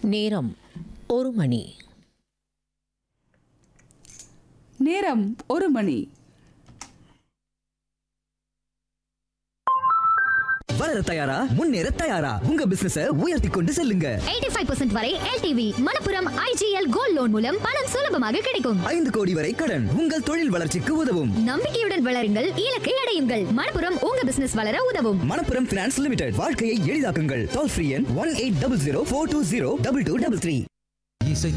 நேரம் 1 மணி. வளர தயாரா, முன்னேற தயாரா, உங்க பிசினஸ உயர்த்தி கொண்டு செல்லுங்க. 85% வரை LTV Manappuram IGL gold loan மூலம் பணம் சுலபமாக கிடைக்கும். 5 கோடி வரை கடன் உங்கள் தொழில் வளர்ச்சிக்கு உதவும். நம்பிக்கையுடன் வளருங்கள், இலக்கை அடையுங்கள். மணப்புரம் உங்க பிசினஸ் வளர உதவும். மணப்புரம் பினான்ஸ் லிமிடெட், வாழ்க்கையை எளிதாக்குங்கள். டோல் ஃப்ரீ எண் 1800 420 2233.